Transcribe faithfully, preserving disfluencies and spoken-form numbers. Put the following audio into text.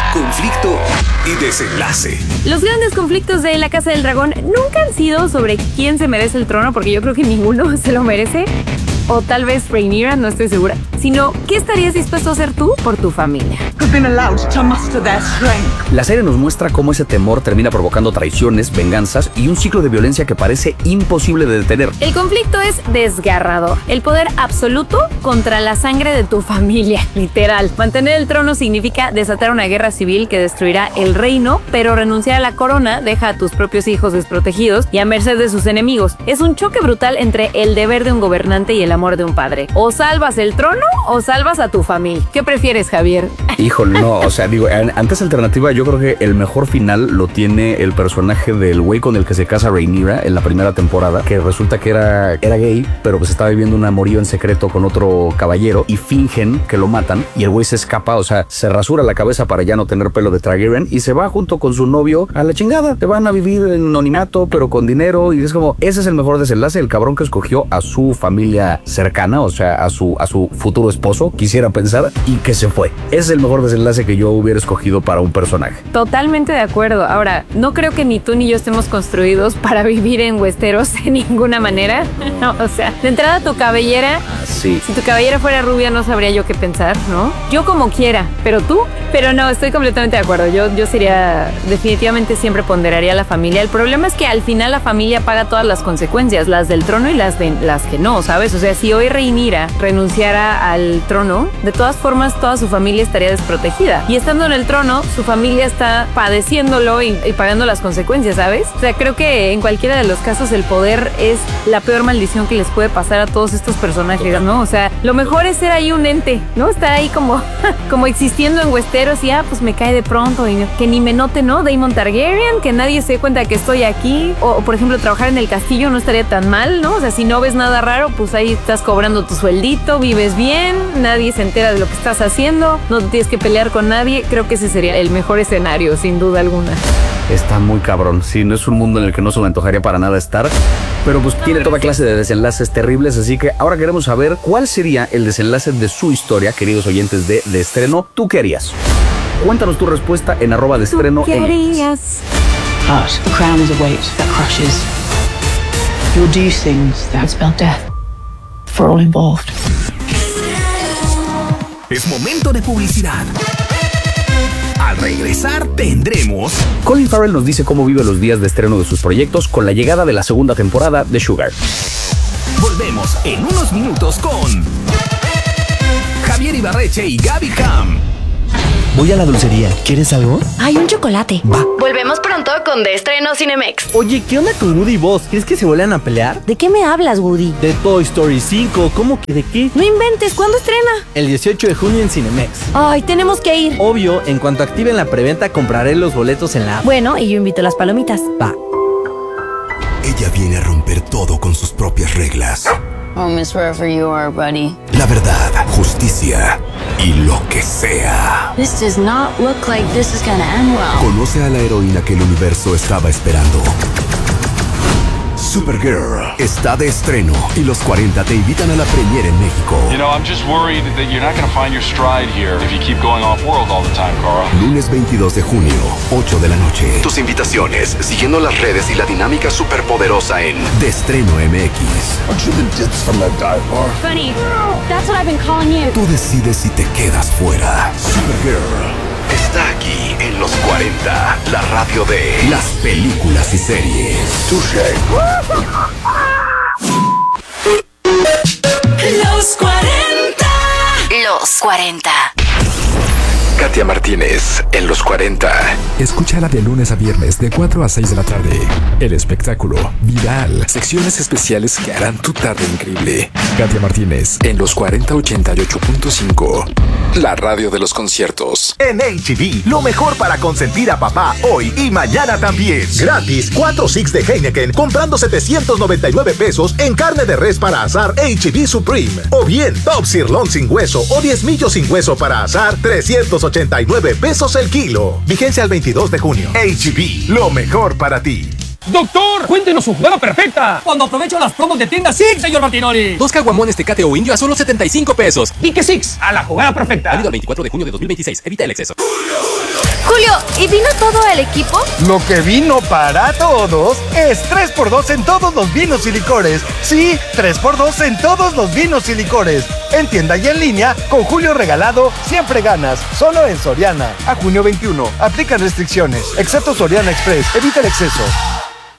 conflicto y desenlace. Los grandes conflictos de La Casa del Dragón nunca han sido sobre quién se merece el trono, porque yo creo que ninguno se lo merece. O tal vez Rhaenyra, no estoy segura. Sino, ¿qué estarías dispuesto a hacer tú por tu familia? La serie nos muestra cómo ese temor termina provocando traiciones, venganzas y un ciclo de violencia que parece imposible de detener. El conflicto es desgarrador. El poder absoluto contra la sangre de tu familia, literal. Mantener el trono significa desatar una guerra civil que destruirá el reino, pero renunciar a la corona deja a tus propios hijos desprotegidos y a merced de sus enemigos. Es un choque brutal entre el deber de un gobernante y el amor de un padre. O salvas el trono o salvas a tu familia. ¿Qué prefieres, Javier? Híjole, no, o sea, digo, ante esa alternativa yo creo que el mejor final lo tiene el personaje del güey con el que se casa Rhaenyra en la primera temporada, que resulta que era, era gay, pero pues estaba viviendo un amorío en secreto con otro caballero y fingen que lo matan y el güey se escapa, o sea, se rasura la cabeza para ya no tener pelo de Targaryen y se va junto con su novio a la chingada. Te van a vivir en anonimato, pero con dinero, y es como, ese es el mejor desenlace, el cabrón que escogió a su familia cercana, o sea, a su, a su futuro esposo, quisiera pensar, y que se fue. Ese es el mejor desenlace que yo hubiera escogido para un personaje. Totalmente de acuerdo. Ahora, no creo que ni tú ni yo estemos construidos para vivir en Westeros de ninguna manera. No, o sea, de entrada tu cabellera, ah, sí. Si tu cabellera fuera rubia no sabría yo qué pensar, ¿no? Yo como quiera, pero tú, pero no, estoy completamente de acuerdo. Yo, yo sería, definitivamente siempre ponderaría a la familia. El problema es que al final la familia paga todas las consecuencias, las del trono y las de las que no, ¿sabes? O sea, si hoy Rhaenyra renunciara al trono, de todas formas toda su familia estaría desprotegida. Y estando en el trono, su familia está padeciéndolo y, y pagando las consecuencias, ¿sabes? O sea, creo que en cualquiera de los casos el poder es la peor maldición que les puede pasar a todos estos personajes, ¿no? O sea, lo mejor es ser ahí un ente, ¿no? Estar ahí como, como existiendo en Westeros y, ah, pues me cae de pronto y que ni me note, ¿no? Daemon Targaryen, que nadie se dé cuenta que estoy aquí. O, o, por ejemplo, trabajar en el castillo no estaría tan mal, ¿no? O sea, si no ves nada raro, pues ahí estás cobrando tu sueldito, vives bien, nadie se entera de lo que estás haciendo, no te tienes que pelear con nadie. Creo que ese sería el mejor escenario, sin duda alguna. Está muy cabrón. Sí, no es un mundo en el que no se me antojaría para nada estar, pero pues tiene toda clase de desenlaces terribles, así que ahora queremos saber cuál sería el desenlace de su historia, queridos oyentes de De Estreno. ¿Tú qué harías? Cuéntanos tu respuesta en arroba de estreno. ¿Tú qué harías? But the crown is a weight that crushes. You'll do things that spell death for all involved. Es momento de publicidad. Al regresar tendremos... Colin Farrell nos dice cómo vive los días de estreno de sus proyectos con la llegada de la segunda temporada de Sugar. Volvemos en unos minutos con Javier Ibarreche y Gaby Cam. Voy a la dulcería. ¿Quieres algo? Hay un chocolate. Va. Volvemos pronto con De Estreno Cinemex. Oye, ¿qué onda con Woody y Buzz? ¿Crees que se vuelvan a pelear? ¿De qué me hablas, Woody? De Toy Story cinco. ¿Cómo que de qué? No inventes, ¿cuándo estrena? El dieciocho de junio en Cinemex. Ay, tenemos que ir. Obvio, en cuanto activen la preventa compraré los boletos en la app. Bueno, y yo invito las palomitas. Va. Ella viene a romper todo con sus propias reglas. Oh, Miss wherever you are, buddy. La verdad, justicia y lo que sea. This does not look like this is gonna end well. Conoce a la heroína que el universo estaba esperando. Supergirl está de estreno y los cuarenta te invitan a la premiere en México. You know, I'm just worried that you're not going to find your stride here if you keep going off-world all the time, Carl. Lunes veintidós de junio, ocho de la noche. Tus invitaciones, siguiendo las redes y la dinámica superpoderosa en De Estreno M X. Aren't you the dips from that dive bar? Funny, that's what I've been calling you. Tú decides si te quedas fuera. Supergirl está aquí en los cuarenta, la radio de las películas y series. Touché. Los cuarenta. Los cuarenta. Katia Martínez en los cuarenta. Escúchala de lunes a viernes de cuatro a seis de la tarde. El espectáculo viral. Secciones especiales que harán tu tarde increíble. Katia Martínez en los cuarenta ochenta y ocho punto cinco. La radio de los conciertos. En H E B, lo mejor para consentir a papá hoy y mañana también. Gratis, cuatro six de Heineken comprando setecientos noventa y nueve pesos en carne de res para asar H E B Supreme. O bien, Top Sirloin sin hueso o diezmillos sin hueso para asar trescientos ochenta y nueve pesos el kilo. Vigencia al veintidós de junio. H E B, lo mejor para ti. Doctor, cuéntenos su jugada perfecta. Cuando aprovecho las promos de tienda Six, señor Martinoli. Dos caguamones Tecate o Indio a solo setenta y cinco pesos. ¿Y qué Six? A la jugada perfecta. Válido el veinticuatro de junio de dos mil veintiséis. Evita el exceso. Julio, ¿y vino todo el equipo? Lo que vino para todos es tres por dos en todos los vinos y licores. Sí, tres por dos en todos los vinos y licores. En tienda y en línea, con Julio regalado, siempre ganas. Solo en Soriana. A junio veintiuno. Aplican restricciones. Excepto Soriana Express. Evita el exceso.